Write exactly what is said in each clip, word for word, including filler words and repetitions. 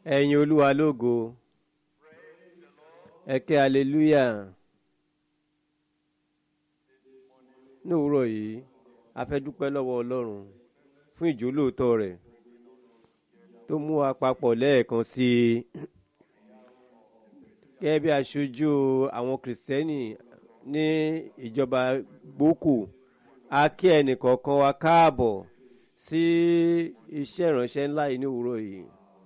ẹ̀yin olúwa lógo ẹ ké hallelujah. ní òwúrọ̀ yìí a fẹ́ dúpẹ́ lọ́wọ́ ọlọ́run fún ìjólóòtọ́ rẹ̀ tó mú wa papọ̀ lẹ́ẹ̀kan sí i gẹ́gẹ́ bí aṣojú àwọn kìrìsìtẹ́nì ní ìjọba gbókù. A kí ẹnìkọ̀ọ̀kan wa káàbọ̀ sí iṣẹ́ ìránṣẹ́ ńlá yìí ní òwúrọ̀ yìí.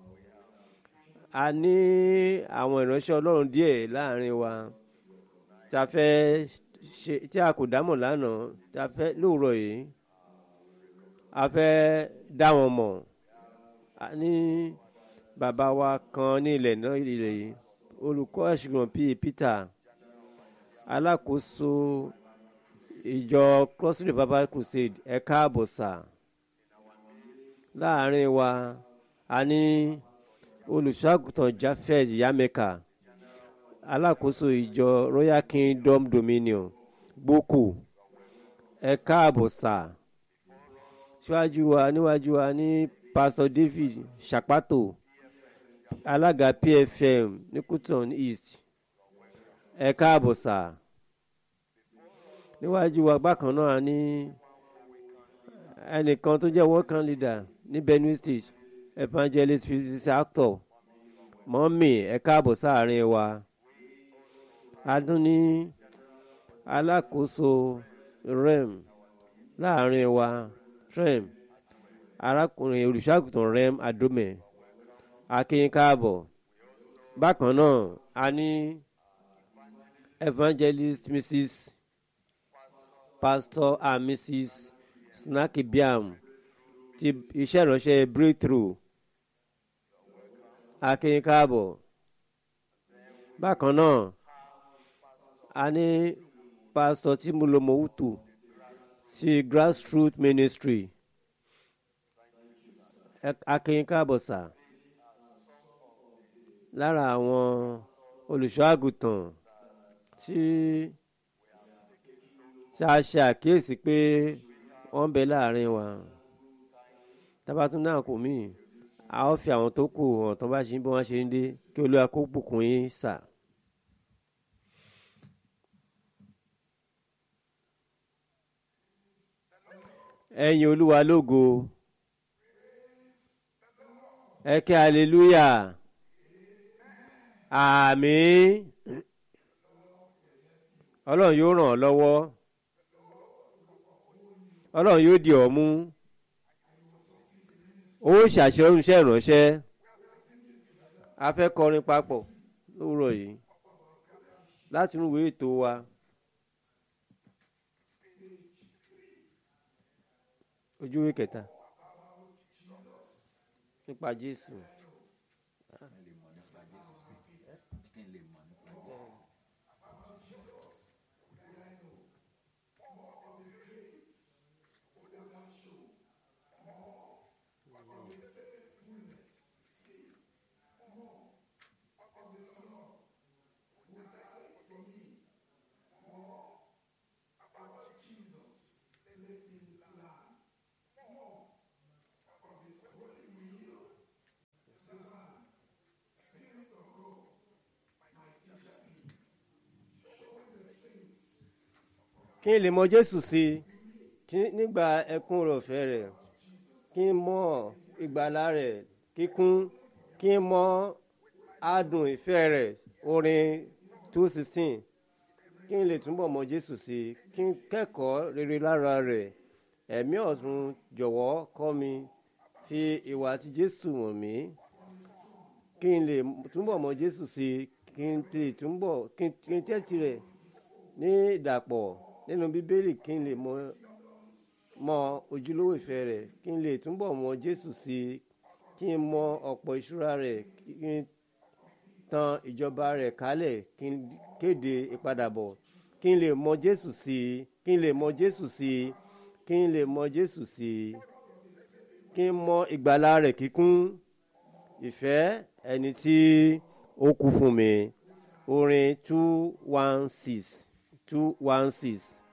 A ní àwọn ìránṣẹ́ ọlọ́run díẹ̀ láàrin wa tí a fẹ́ ṣe tí a kò dámọ̀ lánàá tí a fẹ́ lóòrọ̀ yìí a fẹ́ dá wọn mọ̀. A ní bàbá wa kan ní ilẹ̀ náà ilẹ̀ yìí olùkọ́ ẹ̀ṣùgbọ́n P. Peter alákòóso ìjọ Cross River Crusade ẹ káàbọ̀ sà. Láàrin wa a ní olùṣọ́àgùtàn Japheth Yameka alákòóso ìjọ Royal Kingdom Dominion gbókù ẹ káàbọ̀ sà. Síwájú wa níwájú wa ní Pastor David Shapato alága P F M ní Kuton East ẹ káàbọ̀ sà. Níwájú wa bákan náà ní ẹnìkan tó jẹ́ working leader ní Benue State Evangelist Physicist Actor mọ́mì ẹ káàbọ̀ sáàrin wa. A tún ní alákòóso rem láàrin wa trem arákùnrin olùṣàgùtàn rem adome akínyìn káàbọ̀. Bákan náà a ní Evangelist Missus Pastor and Missus Snaki Biam ti iṣẹ́ ìránṣẹ́ Breakthrough akínyìn káàbọ̀. Bákan náà a ní Pastor Timulo Mowutu ti Grassroots Ministry akínyìn káàbọ̀ sà. Lára àwọn olùṣọ́ àgùntàn tí a ṣe àkíyèsí pé wọ́n ń bẹ láàrin wa tábàtún náà kò mí a ó fi àwọn tó kù hàn tó bá ṣe bí wọ́n ṣe ń dé kí Olúwa kó bùkún yín sà. Ẹ̀yin Olúwa lógo ẹ ké hallelujah àmín. Ọlọ́run yóò ràn ọ́ lọ́wọ́ Ọlọ́run yóò dì ọ́ mú ó ṣàṣẹ iṣẹ́ ìránṣẹ́. A fẹ́ kọrin papọ̀ lóòrọ̀ yìí láti inú ìwé ètò wa ojú ìwé kẹta nípa Jésù. Kí n lè mọ Jésù sí i nígbà ẹkún rẹ̀ ọ̀fẹ́ rẹ̀, kí n mọ ìgbàlà rẹ̀ kíkún, kí n mọ adùn ìfẹ́ rẹ̀ orin two sixteen, kí n lè túbọ̀ mọ Jésù sí i, kí n kẹ́kọ̀ọ́ rere lára rẹ̀. Ẹ̀mí ọ̀tun jọ̀wọ́ kọ́ mi, fi ìwà ti Jésù wọ̀n mí, kí n lè túbọ̀ mọ Jésù sí i, kí n lè túbọ̀ kí n tẹ́tí rẹ̀ ní ìdàpọ̀ nínú Bíbélì, kí n lè mọ mọ ojúlówó ìfẹ́ rẹ̀, kí n lè túbọ̀ mọ Jésù sí i, kí n mọ ọ̀pọ̀ ìṣúra rẹ̀, kí n tan ìjọba rẹ̀ kálẹ̀, kí n kéde ìpadàbọ̀, kí n lè mọ Jésù sí i, kí n lè mọ Jésù sí i, kí n lè mọ Jésù sí i, kí n mọ ìgbàlà rẹ̀ kíkún, ìfẹ́ ẹni tí ó kú fún mi. Orin two one six two one six.